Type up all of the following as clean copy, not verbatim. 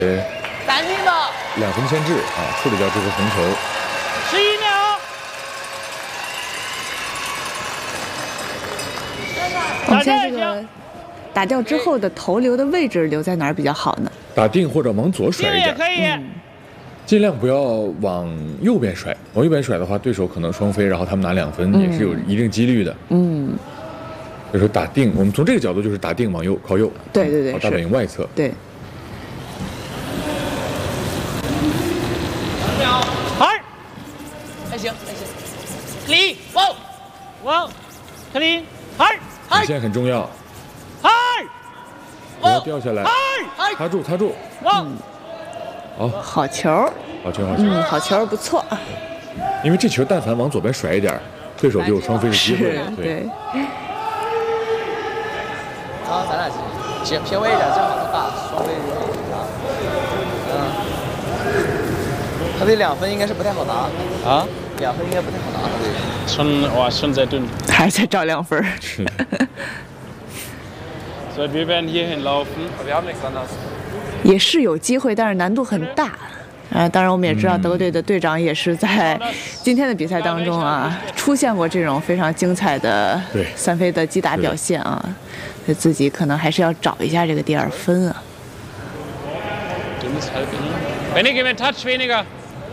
3分吧。 2分牵制啊，处理掉这个红球。 11秒。 我们现在这个打掉之后的头留的位置留在哪儿比较好呢？ 打定或者往左甩一点。 也可以。 尽量不要往右边甩，往右边甩的话，对手可能双飞，然后他们拿2分，也是有一定几率的。所以说打定，我们从这个角度就是打定往右靠右。 对对对， 大本营外侧。 对。 还行。clean， 哇 ，clean， 底线很重要。不要掉下来。擦住。 哇。 好球，好球，不错。 因为这球但凡往左边甩一点，对手就有双飞的机会。 对。 刚咱俩偏位一点，正好他打双飞他这2分应该是不太好拿啊，2分应该不太好拿。 schon sehr dünn。 还是在找2分。 是。 所以wir werden hierhin laufen。 wir haben nichts anderes。 也是有机会，但是难度很大。当然我们也知道德国队的队长也是在今天的比赛当中啊，出现过这种非常精彩的3飞的击打表现啊，所以自己可能还是要找一下这个第2分啊。 Benny, gib mir einen Touch weniger。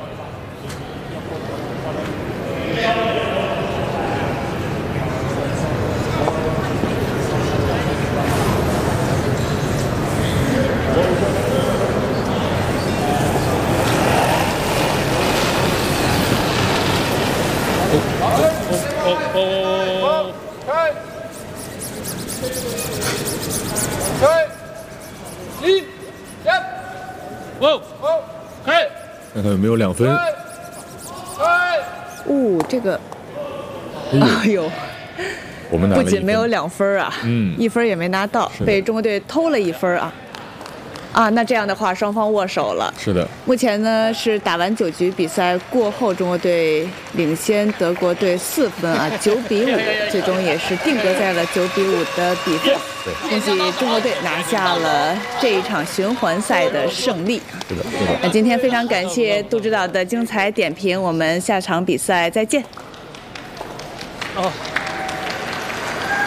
看看有没有2分。 这个，哎呦， 我们拿了1分。 不仅没有2分啊，1分也没拿到，被中国队偷了1分啊。那这样的话，双方握手了。 是的。 目前呢是打完9局比赛过后，中国队领先德国队4分啊，9比5，最终也是定格在了9比5的比分。恭喜中国队拿下了这一场循环赛的胜利。 是的。 那今天非常感谢杜指导的精彩点评，我们下场比赛再见。 哦。